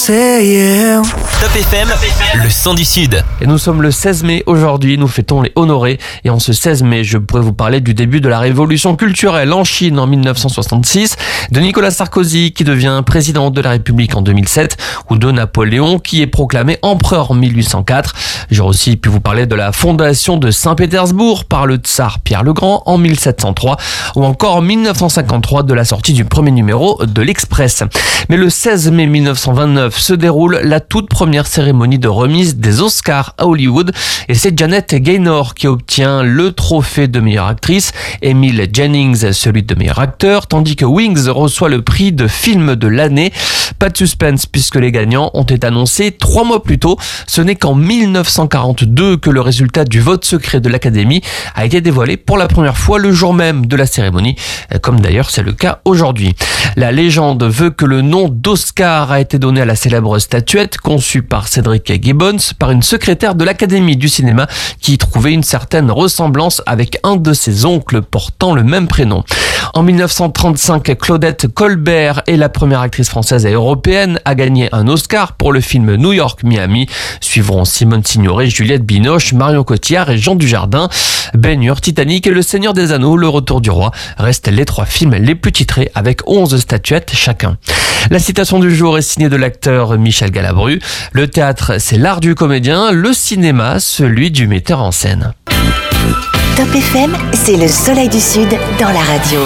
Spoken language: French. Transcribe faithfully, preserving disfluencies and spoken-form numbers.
say yeah. Top F M, le son du Sud. Et nous sommes le seize mai aujourd'hui, nous fêtons les honorés. Et en ce seize mai, je pourrais vous parler du début de la révolution culturelle en Chine en mille neuf cent soixante-six, de Nicolas Sarkozy qui devient président de la République en deux mille sept, ou de Napoléon qui est proclamé empereur en mille huit cent quatre. J'aurais aussi pu vous parler de la fondation de Saint-Pétersbourg par le tsar Pierre le Grand en mille sept cent trois, ou encore en mille neuf cent cinquante-trois de la sortie du premier numéro de l'Express. Mais le seize mai mille neuf cent vingt-neuf se déroule la toute première cérémonie de remise des Oscars à Hollywood, et c'est Janet Gaynor qui obtient le trophée de meilleure actrice, Emile Jennings celui de meilleur acteur, tandis que Wings reçoit le prix de film de l'année. Pas de suspense puisque les gagnants ont été annoncés trois mois plus tôt. Ce n'est qu'en mille neuf cent quarante-deux que le résultat du vote secret de l'Académie a été dévoilé pour la première fois le jour même de la cérémonie, comme d'ailleurs c'est le cas aujourd'hui. La légende veut que le nom d'Oscar a été donné à la célèbre statuette conçue par Cédric Gibbons par une secrétaire de l'Académie du cinéma qui y trouvait une certaine ressemblance avec un de ses oncles portant le même prénom. En mille neuf cent trente-cinq, Claudette Colbert est la première actrice française et européenne à gagner un Oscar pour le film New York-Miami. Suivront Simone Signoret, Juliette Binoche, Marion Cotillard et Jean Dujardin. Ben-Hur, Titanic et Le Seigneur des Anneaux, Le Retour du Roi restent les trois films les plus titrés avec onze statuettes chacun. La citation du jour est signée de l'acteur Michel Galabru. Le théâtre, c'est l'art du comédien, le cinéma, celui du metteur en scène. Top F M, c'est le soleil du Sud dans la radio.